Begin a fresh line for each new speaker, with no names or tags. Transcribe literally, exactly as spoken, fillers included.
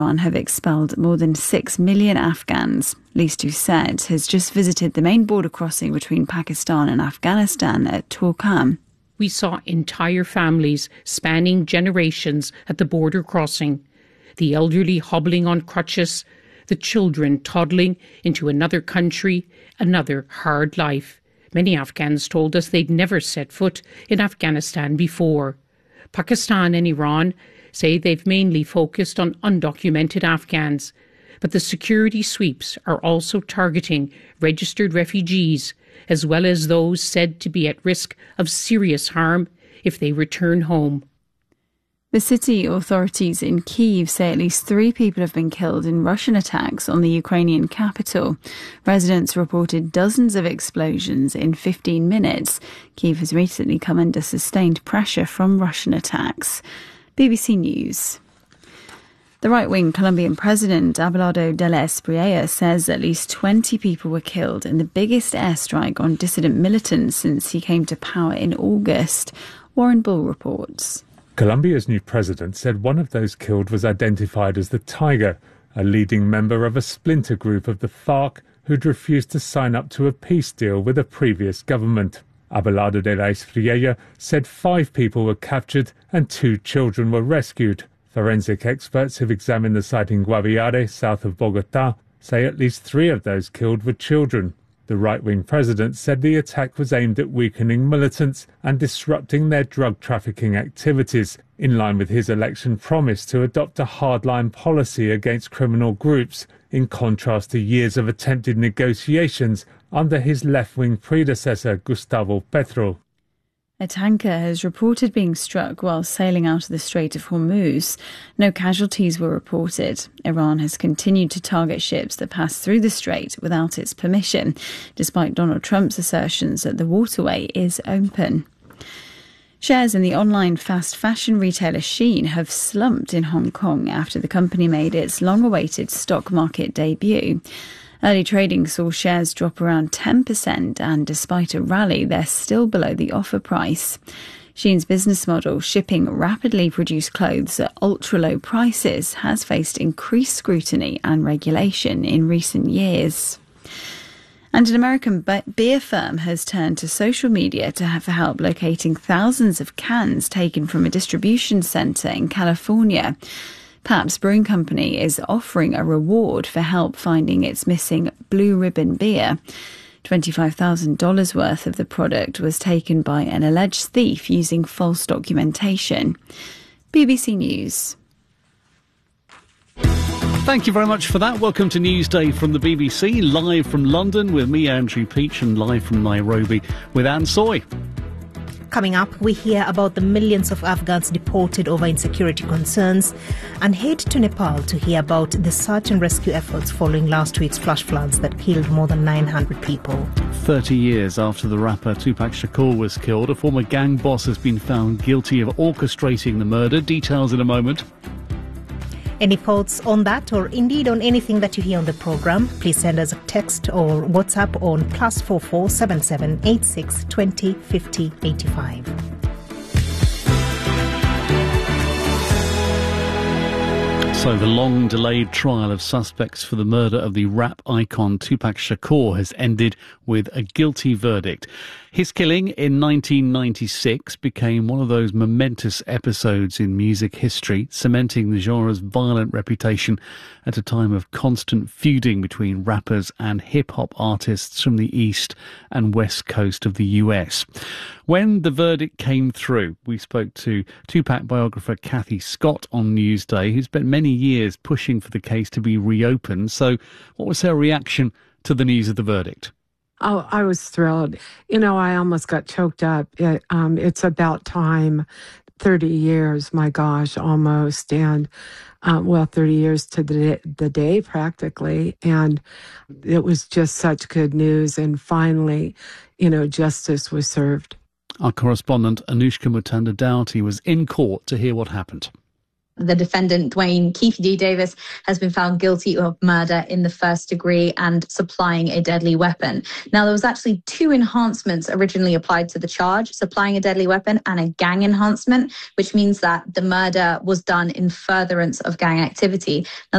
have expelled more than six million Afghans. Lee Stu-Said has just visited the main border crossing between Pakistan and Afghanistan at Torkham.
We saw entire families spanning generations at the border crossing. The elderly hobbling on crutches, the children toddling into another country, another hard life. Many Afghans told us they'd never set foot in Afghanistan before. Pakistan and Iran say they've mainly focused on undocumented Afghans, but the security sweeps are also targeting registered refugees, as well as those said to be at risk of serious harm if they return home.
The city authorities in Kyiv say at least three people have been killed in Russian attacks on the Ukrainian capital. Residents reported dozens of explosions in fifteen minutes. Kyiv has recently come under sustained pressure from Russian attacks. B B C News. The right-wing Colombian president Abelardo de la Espriella says at least twenty people were killed in the biggest airstrike on dissident militants since he came to power in August. Warren Bull reports.
Colombia's new president said one of those killed was identified as the Tiger, a leading member of a splinter group of the FARC who'd refused to sign up to a peace deal with a previous government. Abelardo de la Espriella said five people were captured and two children were rescued. Forensic experts who've examined the site in Guaviare, south of Bogotá, say at least three of those killed were children. The right-wing president said the attack was aimed at weakening militants and disrupting their drug trafficking activities, in line with his election promise to adopt a hardline policy against criminal groups, in contrast to years of attempted negotiations under his left-wing predecessor, Gustavo Petro.
A tanker has reported being struck while sailing out of the Strait of Hormuz. No casualties were reported. Iran has continued to target ships that pass through the strait without its permission, despite Donald Trump's assertions that the waterway is open. Shares in the online fast fashion retailer Shein have slumped in Hong Kong after the company made its long-awaited stock market debut. Early trading saw shares drop around ten percent, and despite a rally, they're still below the offer price. Shein's business model, shipping rapidly produced clothes at ultra-low prices, has faced increased scrutiny and regulation in recent years. And an American beer firm has turned to social media to have help locating thousands of cans taken from a distribution centre in California. Pabst Brewing Company is offering a reward for help finding its missing Blue Ribbon beer. twenty-five thousand dollars worth of the product was taken by an alleged thief using false documentation. B B C News.
Thank you very much for that. Welcome to Newsday from the B B C, live from London with me, Andrew Peach, and live from Nairobi with Anne Soy.
Coming up, we hear about the millions of Afghans deported over insecurity concerns and head to Nepal to hear about the search and rescue efforts following last week's flash floods that killed more than nine hundred people.
Thirty years after the rapper Tupac Shakur was killed, a former gang boss has been found guilty of orchestrating the murder. Details in a moment.
Any thoughts on that or indeed on anything that you hear on the programme, please send us a text or WhatsApp on plus four four seven seven eight six twenty fifty eighty-five.
So the long-delayed trial of suspects for the murder of the rap icon Tupac Shakur has ended with a guilty verdict. His killing in nineteen ninety-six became one of those momentous episodes in music history, cementing the genre's violent reputation at a time of constant feuding between rappers and hip-hop artists from the East and West Coast of the U S. When the verdict came through, we spoke to Tupac biographer Kathy Scott on Newsday, who spent many years pushing for the case to be reopened. So what was her reaction to the news of the verdict?
Oh, I was thrilled. You know, I almost got choked up. It, um, it's about time. thirty years, my gosh, almost. And, um, well, thirty years to the, the day, practically. And it was just such good news. And finally, you know, justice was served.
Our correspondent, Anushka Mutanda Doughty, was in court to hear what happened.
The defendant, Dwayne Keefe D. Davis, has been found guilty of murder in the first degree and supplying a deadly weapon. Now, there was actually two enhancements originally applied to the charge, supplying a deadly weapon and a gang enhancement, which means that the murder was done in furtherance of gang activity. Now,